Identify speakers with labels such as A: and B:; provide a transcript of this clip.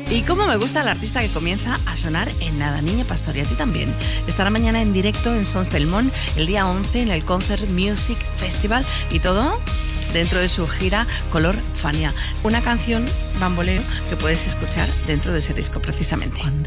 A: Y cómo me gusta el artista que comienza a sonar en nada, Niña Pastori, a ti también. Estará mañana en directo en Sons del Mont, el día 11 en el Concert Music Festival y todo dentro de su gira Color Fania. Una canción bamboleo que puedes escuchar dentro de ese disco precisamente.